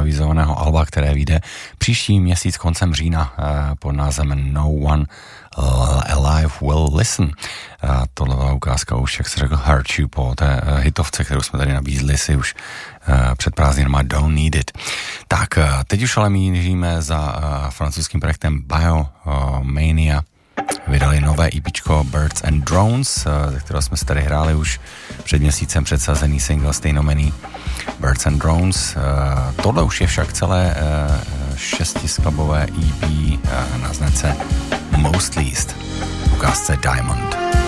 avizovaného alba, které vyjde příští měsíc koncem října pod názvem No One Alive Will Listen. Tohle byla ukázka už, jak se řekl, Hurt You po té hitovce, kterou jsme tady nabízli si už před prázdninama Don't Need It. Tak, teď už ale míříme za francouzským projektem Biomania. Vydali nové EPčko Birds and Drones, ze kterého jsme si tady hráli už před měsícem předsazený single stejnomený Birds and Drones. Tohle už je však celé 6skladbové EP na značce Most Least, ukázce Diamond.